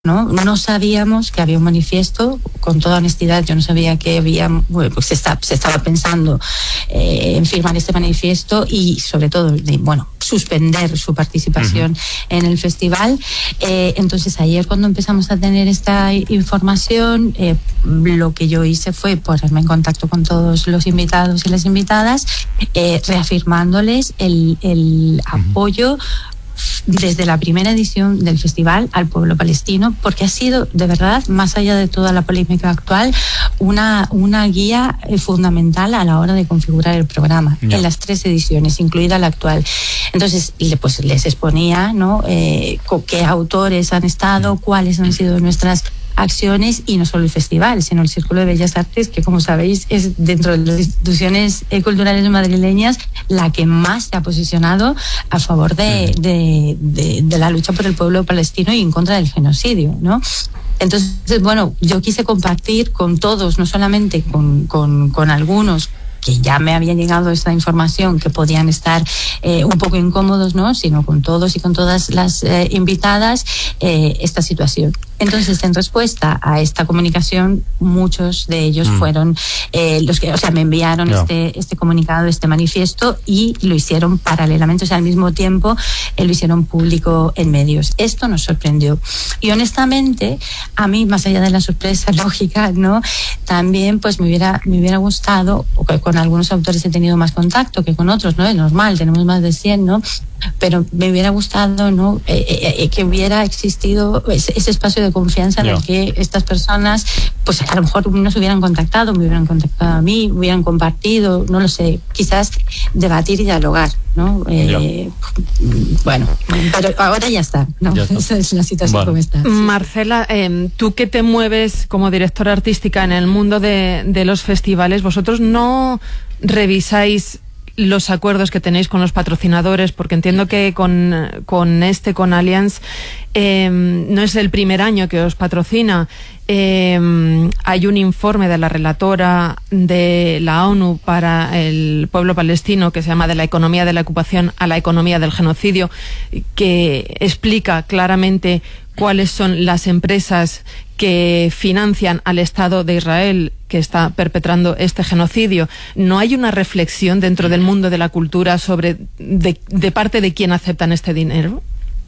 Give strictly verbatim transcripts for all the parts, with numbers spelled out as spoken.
¿no? No sabíamos que había un manifiesto, con toda honestidad, yo no sabía que había, bueno, pues se, está, se estaba pensando eh, en firmar este manifiesto y sobre todo, de, bueno, suspender su participación uh-huh. en el festival. Eh, entonces ayer cuando empezamos a tener esta información, eh, lo que yo hice fue ponerme en contacto con todos los invitados y las invitadas, eh, reafirmándoles el, el uh-huh. apoyo desde la primera edición del festival al pueblo palestino, porque ha sido, de verdad, más allá de toda la polémica actual, una, una guía fundamental a la hora de configurar el programa, yeah. en las tres ediciones, incluida la actual. Entonces, pues les exponía, ¿no? Eh, qué autores han estado, cuáles han sido nuestras acciones, y no solo el festival, sino el Círculo de Bellas Artes, que como sabéis es dentro de las instituciones culturales madrileñas la que más se ha posicionado a favor de, de, de, de la lucha por el pueblo palestino y en contra del genocidio, ¿no? Entonces, bueno, yo quise compartir con todos, no solamente con, con, con algunos que ya me había llegado esta información, que podían estar eh, un poco incómodos, ¿no? Sino con todos y con todas las eh, invitadas, eh, esta situación. Entonces, en respuesta a esta comunicación, muchos de ellos mm. fueron eh, los que, o sea, me enviaron no. este, este comunicado, este manifiesto, y lo hicieron paralelamente, o sea, al mismo tiempo, eh, lo hicieron público en medios. Esto nos sorprendió. Y honestamente, a mí, más allá de la sorpresa lógica, ¿no? También, pues, me hubiera, me hubiera gustado, con algunos autores he tenido más contacto que con otros, ¿no? Es normal, tenemos más de cien, ¿no? Pero me hubiera gustado, ¿no? Eh, eh, que hubiera existido ese, ese espacio de confianza yeah. en el que estas personas, pues a lo mejor nos hubieran contactado, me hubieran contactado a mí, hubieran compartido, no lo sé, quizás debatir y dialogar, ¿no? Eh, yeah. Bueno, pero ahora ya está, ¿no? Ya está. Esa es la situación bueno. como está. Marcela, eh, tú que te mueves como directora artística en el mundo de, de los festivales, vosotros no revisáis los acuerdos que tenéis con los patrocinadores, porque entiendo que con, con este, con Allianz, eh, no es el primer año que os patrocina. Eh, hay un informe de la relatora de la ONU para el pueblo palestino que se llama De la economía de la ocupación a la economía del genocidio, que explica claramente cuáles son las empresas que financian al Estado de Israel que está perpetrando este genocidio. ¿No hay una reflexión dentro del mundo de la cultura sobre de, de parte de quién aceptan este dinero?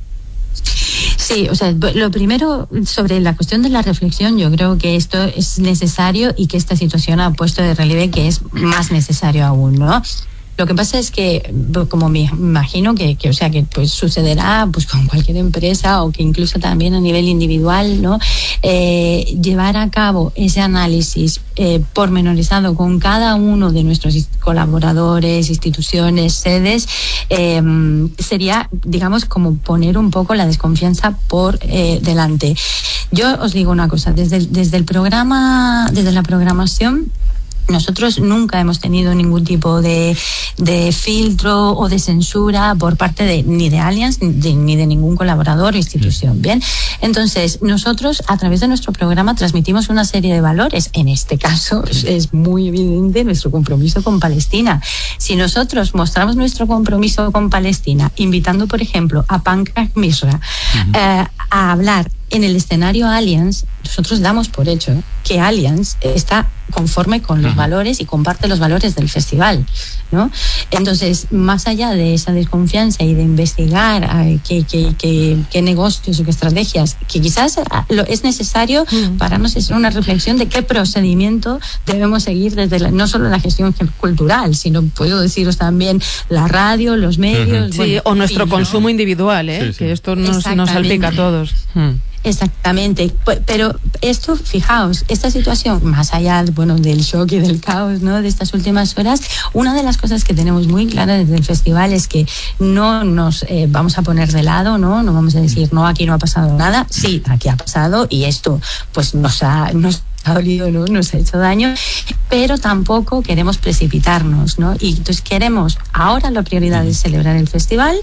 Sí, o sea, lo primero sobre la cuestión de la reflexión, yo creo que esto es necesario y que esta situación ha puesto de relieve que es más necesario aún, ¿no? Lo que pasa es que, como me imagino que, que o sea, que pues sucederá pues con cualquier empresa o que incluso también a nivel individual, ¿no? Eh, llevar a cabo ese análisis eh, pormenorizado con cada uno de nuestros colaboradores, instituciones, sedes, eh, sería, digamos, como poner un poco la desconfianza por eh, delante. Yo os digo una cosa, desde el, desde el programa, desde la programación, nosotros nunca hemos tenido ningún tipo de, de filtro o de censura por parte de ni de Allianz ni de, ni de ningún colaborador o institución. Bien, entonces nosotros a través de nuestro programa transmitimos una serie de valores. En este caso es, es muy evidente nuestro compromiso con Palestina. Si nosotros mostramos nuestro compromiso con Palestina, invitando, por ejemplo, a Pankaj Mishra uh-huh. eh, a hablar en el escenario Allianz, nosotros damos por hecho que Allianz está conforme con los uh-huh. valores y comparte los valores del festival, ¿no? Entonces, más allá de esa desconfianza y de investigar eh, qué, qué, qué, qué negocios o qué estrategias, que quizás lo, es necesario uh-huh. para nos hacer una reflexión de qué procedimiento debemos seguir desde la, no solo la gestión cultural, sino puedo deciros también la radio, los medios. Uh-huh. Bueno, sí, o nuestro y, consumo ¿no? individual, ¿eh? Sí, sí. Que esto nos, nos salpica a todos. Uh-huh. Exactamente, pero esto, fijaos, esta situación, más allá, bueno, del shock y del caos, ¿no?, de estas últimas horas, una de las cosas que tenemos muy clara desde el festival es que no nos eh, vamos a poner de lado, ¿no? No vamos a decir, no, aquí no ha pasado nada. Sí, aquí ha pasado y esto, pues, nos ha... Nos ha dolido, ¿no? Nos ha hecho daño, pero tampoco queremos precipitarnos, ¿no? Y entonces queremos, ahora la prioridad es celebrar el festival,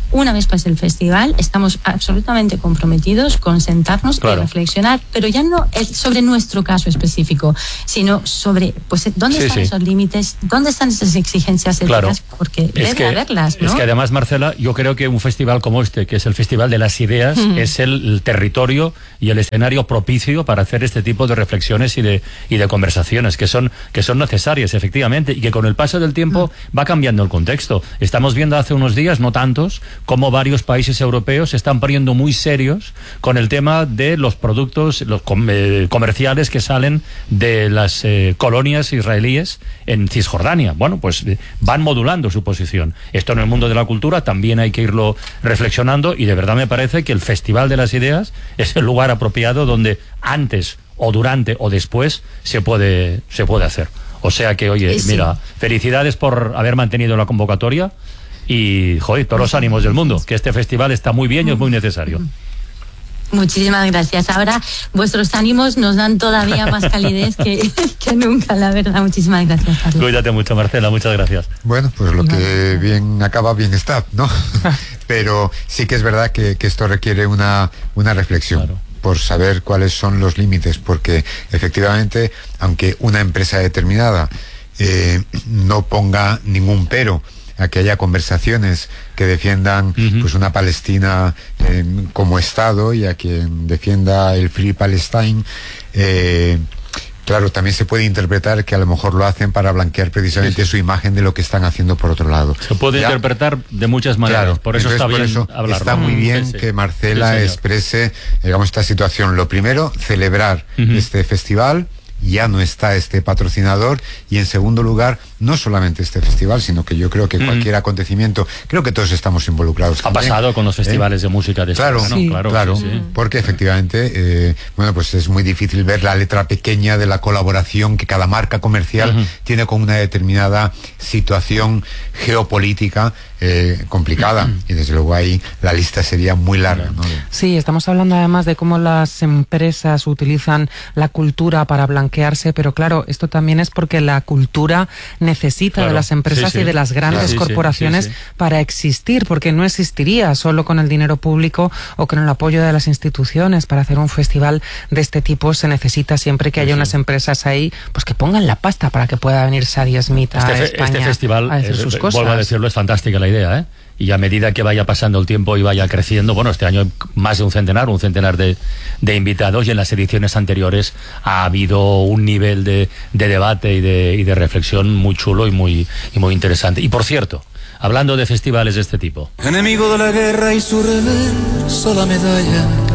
una vez pase el festival, estamos absolutamente comprometidos con sentarnos claro. y reflexionar, pero ya no es sobre nuestro caso específico, sino sobre pues dónde sí, están sí. esos límites, dónde están esas exigencias éticas, claro. porque es debe que, haberlas, ¿no? Es que además, Marcela, yo creo que un festival como este, que es el Festival de las Ideas, mm. es el, el territorio y el escenario propicio para hacer este tipo de reflexiones y de, y de conversaciones que son, que son necesarias, efectivamente, y que con el paso del tiempo mm. va cambiando el contexto. Estamos viendo hace unos días, no tantos, como varios países europeos se están poniendo muy serios con el tema de los productos los com eh, comerciales que salen de las eh, colonias israelíes en Cisjordania. Bueno, pues eh, van modulando su posición. Esto en el mundo de la cultura también hay que irlo reflexionando, y de verdad me parece que el Festival de las Ideas es el lugar apropiado donde antes o durante o después se puede, se puede hacer. O sea que, oye, sí. mira, felicidades por haber mantenido la convocatoria. Y, joder, todos los ánimos del mundo, que este festival está muy bien y es muy necesario. Muchísimas gracias. Ahora vuestros ánimos nos dan todavía más calidez que, que nunca, la verdad. Muchísimas gracias, Carlos. Cuídate mucho, Marcela, muchas gracias. Bueno, pues lo que bien acaba, bien está, ¿no? Pero sí que es verdad que, que esto requiere una, una reflexión. Claro. Por saber cuáles son los límites, porque efectivamente, aunque una empresa determinada eh, no ponga ningún pero a que haya conversaciones que defiendan uh-huh. pues una Palestina eh, como Estado, y a quien defienda el Free Palestine, eh, claro, también se puede interpretar que a lo mejor lo hacen para blanquear precisamente sí, sí. su imagen de lo que están haciendo por otro lado. Se puede ¿Ya? interpretar de muchas maneras, claro, por eso está bien eso hablarlo. Está muy bien sí, sí. que Marcela sí, exprese, digamos, esta situación. Lo primero, celebrar uh-huh. este festival. Ya no está este patrocinador, y en segundo lugar, no solamente este festival, sino que yo creo que mm. cualquier acontecimiento, creo que todos estamos involucrados. Ha también. pasado con los festivales ¿Eh? de música de claro, este, sí. ¿no? claro, claro, sí, sí. porque efectivamente, eh, bueno, pues es muy difícil ver la letra pequeña de la colaboración que cada marca comercial uh-huh. tiene con una determinada situación geopolítica eh, complicada, uh-huh. y desde luego ahí la lista sería muy larga, ¿no? Sí, estamos hablando además de cómo las empresas utilizan la cultura para blanquearse, pero claro, esto también es porque la cultura necesita claro. de las empresas sí, sí. y de las grandes sí, corporaciones sí, sí, sí. para existir, porque no existiría solo con el dinero público o con el apoyo de las instituciones. Para hacer un festival de este tipo se necesita siempre que haya sí, unas sí. empresas ahí pues que pongan la pasta para que pueda venir Sadie Smith a este, España este festival, a decir sus eh, cosas. Vuelvo a decirlo, es fantástica la idea, ¿eh? Y a medida que vaya pasando el tiempo y vaya creciendo, bueno, este año más de un centenar, un centenar de, de invitados, y en las ediciones anteriores ha habido un nivel de, de debate y de, y de reflexión muy chulo y muy, y muy interesante. Y por cierto, hablando de festivales de este tipo. Enemigo de la guerra y su reverso la medalla.